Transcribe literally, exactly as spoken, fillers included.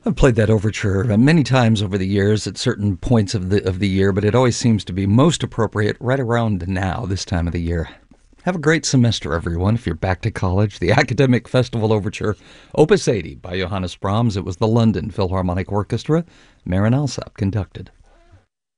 I've played that overture uh, many times over the years at certain points of the of the year, but it always seems to be most appropriate right around now, this time of the year. Have a great semester, everyone. If you're back to college, the Academic Festival Overture, Opus eighty by Johannes Brahms. It was the London Philharmonic Orchestra. Marin Alsop conducted.